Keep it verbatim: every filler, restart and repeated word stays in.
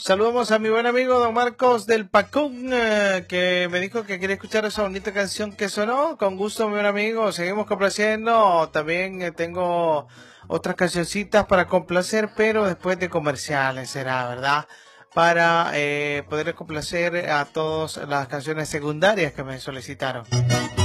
Saludamos a mi buen amigo don Marcos del Pacún, eh, que me dijo que quería escuchar esa bonita canción que sonó. Con gusto, mi buen amigo. Seguimos complaciendo. También eh, tengo otras cancioncitas para complacer, pero después de comerciales será, ¿verdad? Para eh, poder complacer a todas las canciones secundarias que me solicitaron.